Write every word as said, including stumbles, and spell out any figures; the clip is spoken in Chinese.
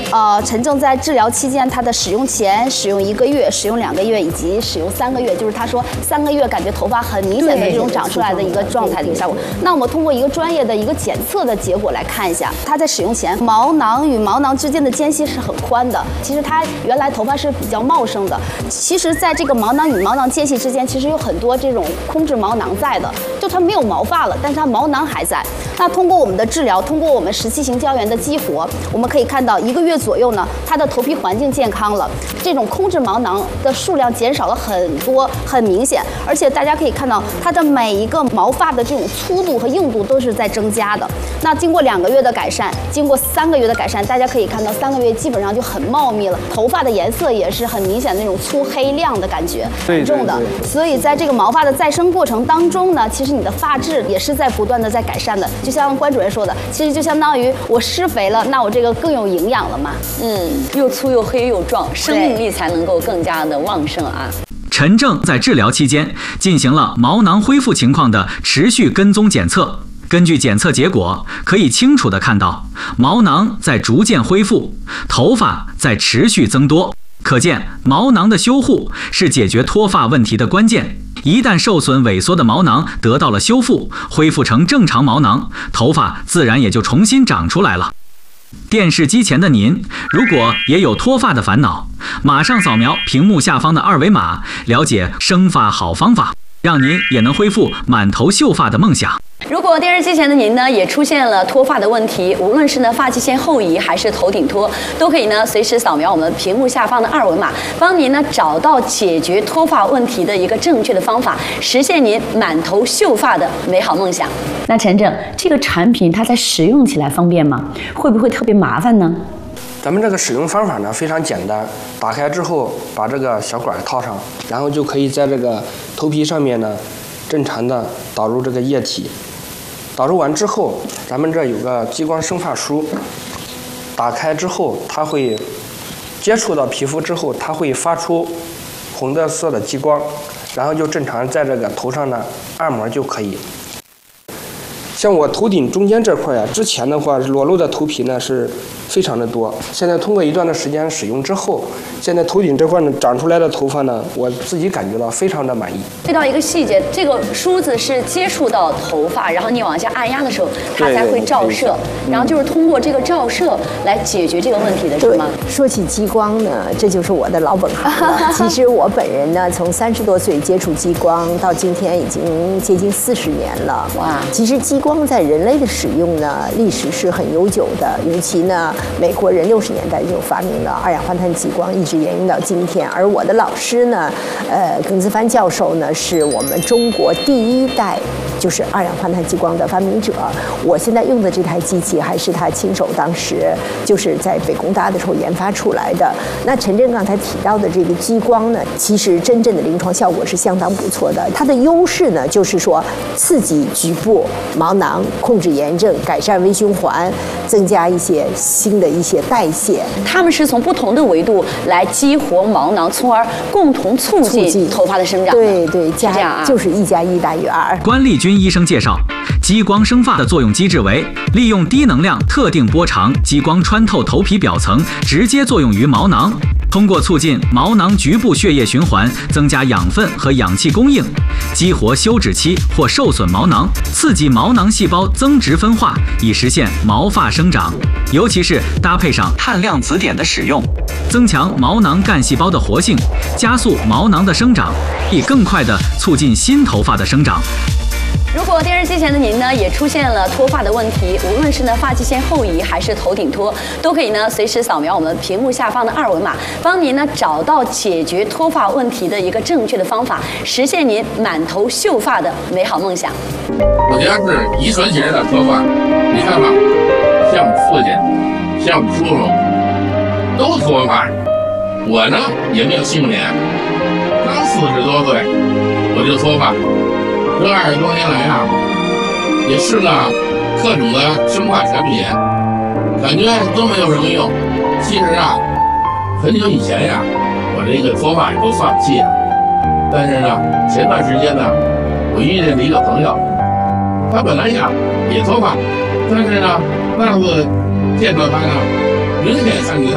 呃，陈正在治疗期间，他的使用前、使用一个月、使用两个月以及使用三个月，就是他说三个月感觉头发很明显的这种长出来的一个状态的一个效果。那我们通过一个专业的一个检测的结果来看一下，他在使用前，毛囊与毛囊之间的间隙是很宽的。其实他原来头发是比较茂盛的。其实，在这个毛囊与毛囊间隙之间，其实有很多这种空置毛囊在的，就它没有毛发了，但是它毛囊还在。那通过我们的治疗，通过我们十七型胶原的激活，我们可以看到一个月左右呢，它的头皮环境健康了，这种空置毛囊的数量减少了很多，很明显。而且大家可以看到，它的每一个毛发的这种粗度和硬度都是在增加的。那经过两个月的改善，经过三个月的改善，大家可以看到三个月基本上就很茂密了，头发的颜色也是很明显的那种粗黑亮的感觉，很重的。所以在这个毛发的再生过程当中呢，其实你的发质也是在不断的在改善的。就像关主任说的，其实就相当于我施肥了，那我这个更有营养了嘛。 嗯，又粗又黑又壮，生命力才能够更加的旺盛啊。 陈正在治疗期间进行了毛囊恢复情况的持续跟踪检测。根据检测结果，可以清楚地看到毛囊在逐渐恢复，头发在持续增多。可见毛囊的修护是解决脱发问题的关键。一旦受损萎缩的毛囊得到了修复，恢复成正常毛囊，头发自然也就重新长出来了。电视机前的您，如果也有脱发的烦恼，马上扫描屏幕下方的二维码，了解生发好方法，让您也能恢复满头秀发的梦想。 如果电视机前的您呢也出现了脱发的问题，无论是呢发际线后移还是头顶脱，都可以呢随时扫描我们屏幕下方的二维码，帮您呢找到解决脱发问题的一个正确的方法，实现您满头秀发的美好梦想。那陈正，这个产品它在使用起来方便吗？会不会特别麻烦呢？ 咱们这个使用方法呢非常简单，打开之后把这个小管套上，然后就可以在这个头皮上面呢正常的导入这个液体。导入完之后，咱们这有个激光生发梳，打开之后它会接触到皮肤之后，它会发出红的色的激光，然后就正常在这个头上呢按摩就可以。像我头顶中间这块呀，之前的话裸露的头皮呢是非常的多，现在通过一段的时间使用之后，现在头顶这块呢长出来的头发呢，我自己感觉到非常的满意。 注意到一个细节，这个梳子是接触到头发，然后你往下按压的时候，它才会照射，然后就是通过这个照射来解决这个问题的，是吗？ 说起激光呢，这就是我的老本行了。其实我本人呢，从三十多岁接触激光到今天已经接近四十年了。哇！其实激光在人类的使用呢，历史是很悠久的，尤其呢。美国人六十年代就发明了二氧化碳激光，一直沿用到今天。而我的老师呢，呃，耿自帆教授呢，是我们中国第一代就是二氧化碳激光的发明者。我现在用的这台机器还是他亲手当时就是在北工大的时候研发出来的。那陈正刚才提到的这个激光呢，其实真正的临床效果是相当不错的。它的优势呢，就是说刺激局部毛囊，控制炎症，改善微循环，增加一些新的一些代谢。 他们是从不同的维度来激活毛囊，从而共同促进头发的生长。 对对， 加这样啊， 就是一加一大于二。 关丽君医生介绍，激光生发的作用机制为利用低能量特定波长激光穿透头皮表层，直接作用于毛囊，通过促进毛囊局部血液循环，增加养分和氧气供应，激活休止期或受损毛囊，刺激毛囊细胞增殖分化，以实现毛发生长。尤其是搭配上碳量子碘的使用，增强毛囊干细胞的活性，加速毛囊的生长，以更快地促进新头发的生长。 如果电视机前的您呢也出现了脱发的问题，无论是呢发际线后移还是头顶脱，都可以呢随时扫描我们屏幕下方的二维码，帮您呢找到解决脱发问题的一个正确的方法，实现您满头秀发的美好梦想。 我家是遗传型的脱发，你看吧，像我父亲，像我叔叔，都脱发。我呢也没有幸免，刚四十多岁我就脱发。这二十多年来啊，也试了各种的生发产品，感觉都没有什么用。其实啊，很久以前呀，我这个脱发也都放弃了。但是呢，前段时间呢，我遇见了一个朋友，他本来呀也脱发，但是呢，那次见到他呢，明显看见他。